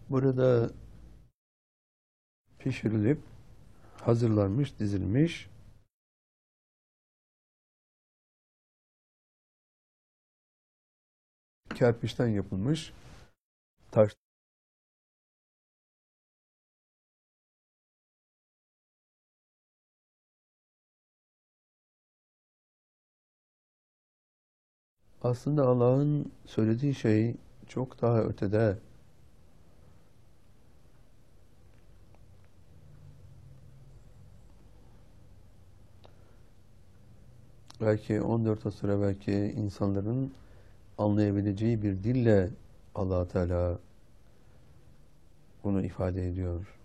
Burada pişirilip hazırlanmış, dizilmiş kerpiçten yapılmış taş. Aslında Allah'ın söylediği şey çok daha ötede. Belki 14 asır evvelki insanların anlayabileceği bir dille Allah Teala bunu ifade ediyor.